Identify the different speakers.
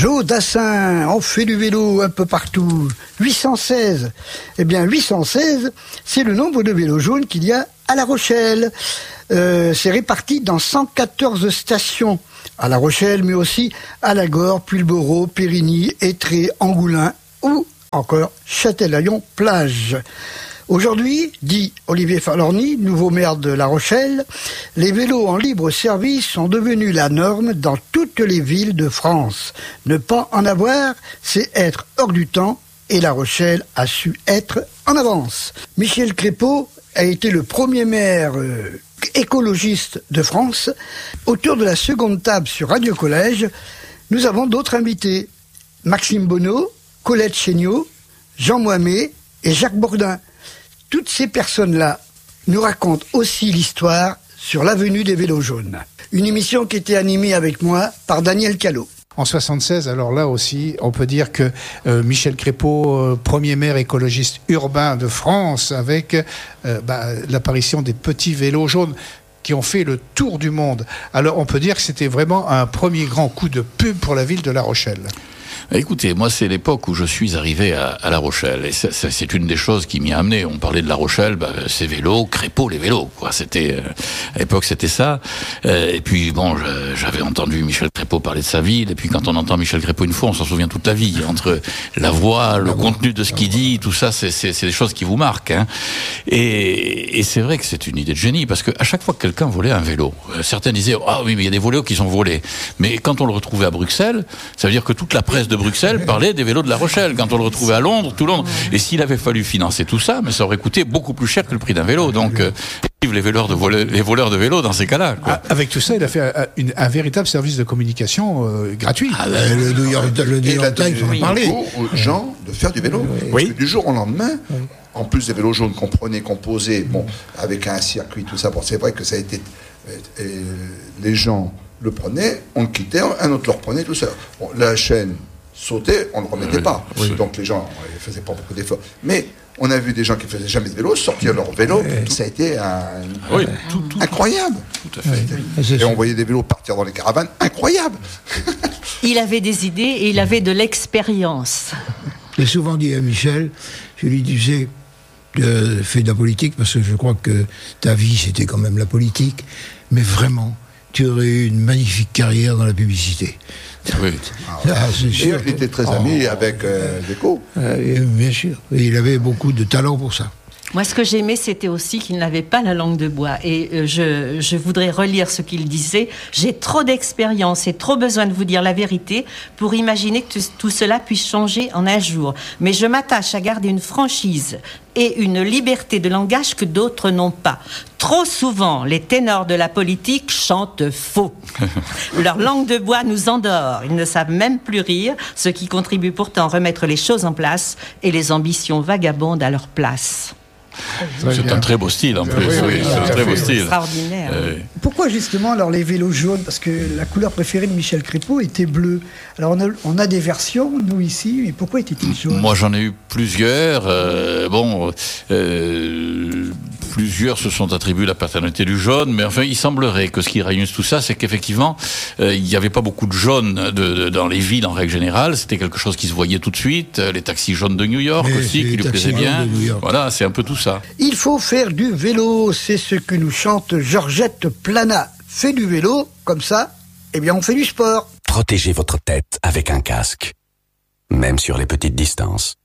Speaker 1: Jo Dassin, on fait du vélo un peu partout. 816. Eh bien, 816, c'est le nombre de vélos jaunes qu'il y a à La Rochelle. C'est réparti dans 114 stations. À La Rochelle, mais aussi à Lagore, Pulboro, Périgny, Étré, Angoulins ou encore Châtelaillon-Plage. Aujourd'hui, dit Olivier Falorni, nouveau maire de La Rochelle, les vélos en libre service sont devenus la norme dans toutes les villes de France. Ne pas en avoir, c'est être hors du temps, et La Rochelle a su être en avance. Michel Crépeau a été le premier maire écologiste de France. Autour de la seconde table sur Radio Collège, nous avons d'autres invités. Maxime Bonneau, Colette Chéniaud, Jean Moimet et Jacques Bourdin. Toutes ces personnes-là nous racontent aussi l'histoire sur l'avenue des vélos jaunes. Une émission qui était animée avec moi par Daniel Callot.
Speaker 2: En 76, alors là aussi, on peut dire que Michel Crépeau, premier maire écologiste urbain de France, avec l'apparition des petits vélos jaunes qui ont fait le tour du monde. Alors on peut dire que c'était vraiment un premier grand coup de pub pour la ville de La Rochelle.
Speaker 3: Écoutez, moi c'est l'époque où je suis arrivé à La Rochelle et c'est une des choses qui m'y a amené. On parlait de La Rochelle, ces vélos, Crépeau les vélos, quoi. C'était à l'époque c'était ça. Et puis bon, j'avais entendu Michel Crépeau parler de sa ville. Et puis quand on entend Michel Crépeau une fois, on s'en souvient toute la vie. Entre la voix, le contenu de ce qu'il dit, tout ça, c'est des choses qui vous marquent. Hein. Et c'est vrai que c'est une idée de génie parce que à chaque fois que quelqu'un volait un vélo, certains disaient ah oui mais il y a des vélos qui sont volés. Mais quand on le retrouvait à Bruxelles, ça veut dire que toute la presse de Bruxelles parlait des vélos de La Rochelle. Quand on le retrouvait à Londres, tout Londres. Et s'il avait fallu financer tout ça, mais ça aurait coûté beaucoup plus cher que le prix d'un vélo. Donc, les voleurs de vélos dans ces cas-là. Quoi.
Speaker 2: Avec tout ça, il a fait un véritable service de communication gratuit.
Speaker 4: Le New York Times en parlait.
Speaker 5: Aux gens de faire du vélo. Parce que du jour au lendemain, en plus des vélos jaunes qu'on prenait, qu'on posait, avec un circuit, tout ça, c'est vrai que ça a été... les gens le prenaient, on le quittait, un autre le reprenait, tout ça. Bon, la chaîne sautait, on ne le remettait pas. Donc les gens ne faisaient pas beaucoup d'efforts. Mais on a vu des gens qui ne faisaient jamais de vélo sortir leur vélo. Ça a été incroyable.
Speaker 3: Tout à fait.
Speaker 5: Et on voyait des vélos partir dans les caravanes. Incroyable.
Speaker 6: Il avait des idées et il avait de l'expérience.
Speaker 4: J'ai souvent dit à Michel, je lui disais, fais de la politique, parce que je crois que ta vie, c'était quand même la politique. Mais vraiment, tu aurais eu une magnifique carrière dans la publicité.
Speaker 3: Oui.
Speaker 4: C'est sûr.
Speaker 5: Il était très ami avec Déco.
Speaker 4: Bien sûr. Et il avait beaucoup de talent pour ça.
Speaker 6: Moi, ce que j'aimais, c'était aussi qu'il n'avait pas la langue de bois. Et je voudrais relire ce qu'il disait. J'ai trop d'expérience et trop besoin de vous dire la vérité pour imaginer que tout cela puisse changer en un jour. Mais je m'attache à garder une franchise et une liberté de langage que d'autres n'ont pas. Trop souvent, les ténors de la politique chantent faux. Leur langue de bois nous endort. Ils ne savent même plus rire, ce qui contribue pourtant à remettre les choses en place et les ambitions vagabondes à leur place.
Speaker 3: C'est un très beau style en plus. C'est un très beau style.
Speaker 6: Extraordinaire.
Speaker 1: Pourquoi justement alors les vélos jaunes? Parce que la couleur préférée de Michel Crépeau était bleu. Alors on a des versions, nous ici, et pourquoi était-il jaune?
Speaker 3: Moi j'en ai eu plusieurs. Plusieurs se sont attribués la paternité du jaune, mais enfin il semblerait que ce qui réunisse tout ça, c'est qu'effectivement il n'y avait pas beaucoup de jaunes dans les villes en règle générale. C'était quelque chose qui se voyait tout de suite. Les taxis jaunes de New York aussi, qui lui plaisaient bien. Voilà, c'est un peu tout ça.
Speaker 1: Il faut faire du vélo, c'est ce que nous chante Georgette Plana. Fais du vélo, comme ça, eh bien on fait du sport.
Speaker 7: Protégez votre tête avec un casque, même sur les petites distances.